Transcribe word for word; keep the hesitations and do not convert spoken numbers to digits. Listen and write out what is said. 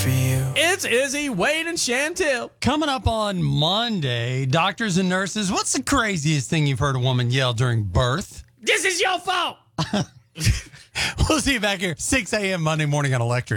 for you. It's Izzy, Wade, and Chantel. Coming up on Monday, doctors and nurses, what's the craziest thing you've heard a woman yell during birth? This is your fault. We'll see you back here, six a.m. Monday morning on Electric.